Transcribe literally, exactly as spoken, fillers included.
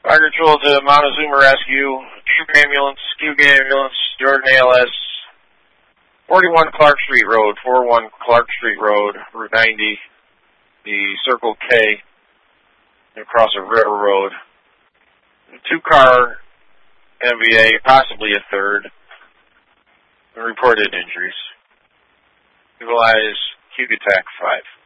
Fire control to Montezuma Rescue, Cube Ambulance, Cube Ambulance, Jordan A L S, forty-one Clark Street Road, forty-one Clark Street Road, Route ninety, the Circle K, across a railroad. Two-car M V A, possibly a third, reported injuries. Eagle Eyes, Hugo Attack five.